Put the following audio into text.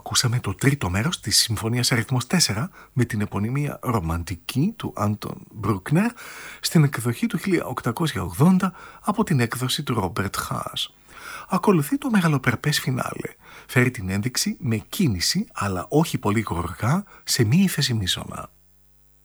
ακούσαμε το τρίτο μέρος της Συμφωνίας αριθμός 4 με την επωνυμία ρομαντική του Άντων Μπρούκνερ στην εκδοχή του 1880 από την έκδοση του Ρόμπερτ Χάς. Ακολουθεί το μεγαλοπερπές φινάλε. Φέρει την ένδειξη με κίνηση, αλλά όχι πολύ γοργά, σε μη ύφεση μείζωνα.